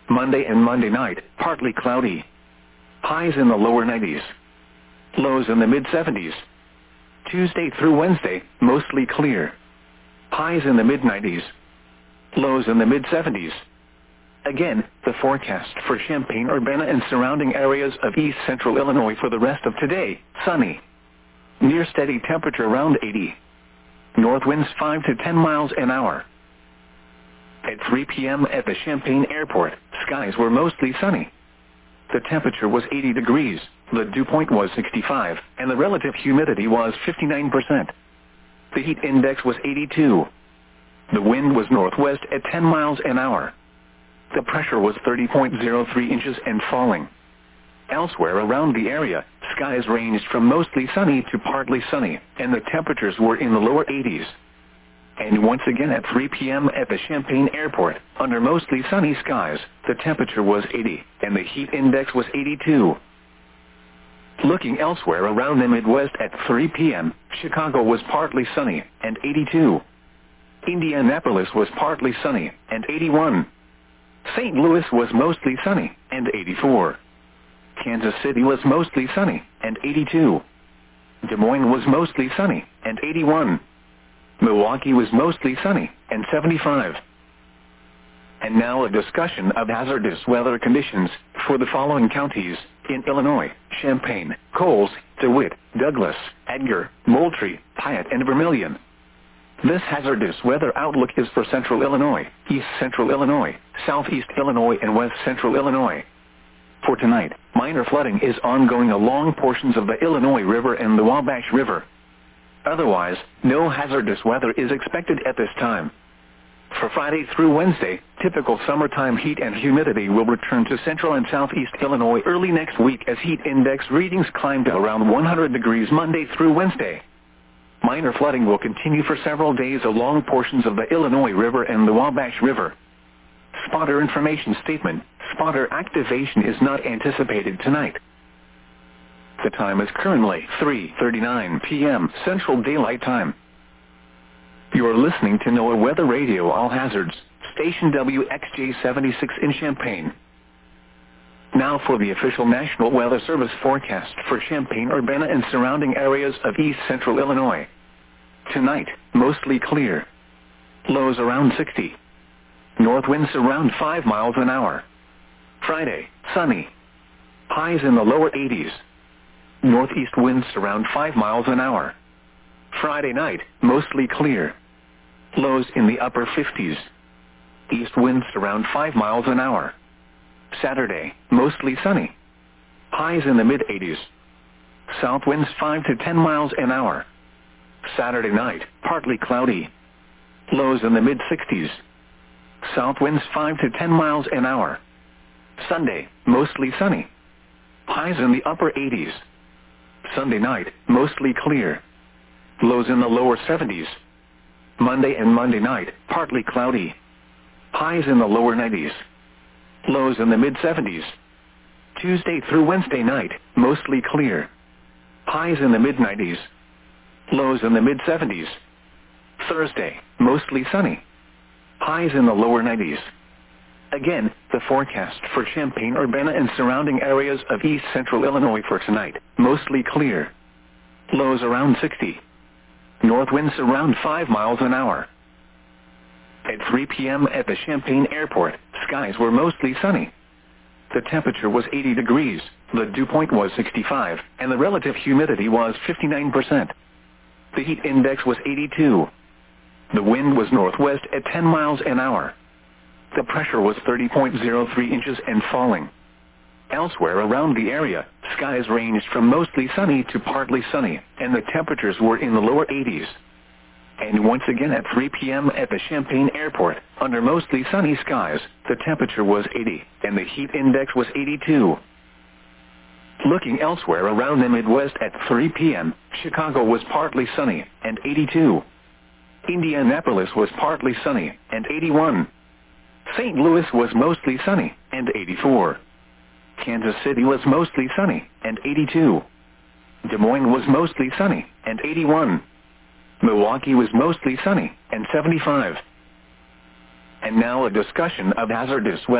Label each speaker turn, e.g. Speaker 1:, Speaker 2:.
Speaker 1: Monday and Monday night, partly cloudy. Highs in the lower 90s. Lows in the mid-70s. Tuesday through Wednesday, mostly clear. Highs in the mid-90s. Lows in the mid-70s. Again, the forecast for Champaign-Urbana and surrounding areas of east central Illinois for the rest of today: sunny. Near steady temperature around 80. North winds 5 to 10 miles an hour. At 3 p.m. at the Champaign Airport, skies were mostly sunny. The temperature was 80 degrees, the dew point was 65, and the relative humidity was 59%. The heat index was 82. The wind was northwest at 10 miles an hour. The pressure was 30.03 inches and falling. Elsewhere around the area, skies ranged from mostly sunny to partly sunny, and the temperatures were in the lower 80s. And once again at 3 p.m. at the Champaign Airport, under mostly sunny skies, the temperature was 80, and the heat index was 82. Looking elsewhere around the Midwest at 3 p.m., Chicago was partly sunny, and 82. Indianapolis was partly sunny, and 81. St. Louis was mostly sunny, and 84. Kansas City was mostly sunny, and 82. Des Moines was mostly sunny, and 81. Milwaukee was mostly sunny, and 75. And now a discussion of hazardous weather conditions for the following counties in Illinois: Champaign, Coles, DeWitt, Douglas, Edgar, Moultrie, Piatt, and Vermilion. This hazardous weather outlook is for central Illinois, east central Illinois, southeast Illinois, and west central Illinois. For tonight, minor flooding is ongoing along portions of the Illinois River and the Wabash River. Otherwise, no hazardous weather is expected at this time. For Friday through Wednesday, typical summertime heat and humidity will return to central and southeast Illinois early next week as heat index readings climb to around 100 degrees Monday through Wednesday. Minor flooding will continue for several days along portions of the Illinois River and the Wabash River. Spotter information statement: spotter activation is not anticipated tonight. The time is currently 3:39 p.m. Central Daylight Time. You are listening to NOAA Weather Radio All Hazards, station WXJ-76 in Champaign. Now for the official National Weather Service forecast for Champaign-Urbana and surrounding areas of east central Illinois. Tonight, mostly clear. Lows around 60. North winds around 5 miles an hour. Friday, sunny. Highs in the lower 80s. Northeast winds around 5 miles an hour. Friday night, mostly clear. Lows in the upper 50s. East winds around 5 miles an hour. Saturday, mostly sunny. Highs in the mid-80s. South winds 5 to 10 miles an hour. Saturday night, partly cloudy. Lows in the mid-60s. South winds 5 to 10 miles an hour. Sunday, mostly sunny. Highs in the upper 80s. Sunday night, mostly clear. Lows in the lower 70s. Monday and Monday night, partly cloudy. Highs in the lower 90s. Lows in the mid-70s. Tuesday through Wednesday night, mostly clear. Highs in the mid-90s. Lows in the mid-70s. Thursday, mostly sunny. Highs in the lower 90s. Again, the forecast for Champaign-Urbana and surrounding areas of east central Illinois for tonight: mostly clear. Lows around 60. North winds around 5 miles an hour. At 3 p.m. at the Champaign Airport, skies were mostly sunny. The temperature was 80 degrees, the dew point was 65, and the relative humidity was 59%. The heat index was 82. The wind was northwest at 10 miles an hour. The pressure was 30.03 inches and falling. Elsewhere around the area, skies ranged from mostly sunny to partly sunny, and the temperatures were in the lower 80s. And once again at 3 p.m. at the Champaign Airport, under mostly sunny skies, the temperature was 80, and the heat index was 82. Looking elsewhere around the Midwest at 3 p.m., Chicago was partly sunny, and 82. Indianapolis was partly sunny, and 81. St. Louis was mostly sunny, and 84. Kansas City was mostly sunny, and 82. Des Moines was mostly sunny, and 81. Milwaukee was mostly sunny, and 75. And now a discussion of hazardous weather.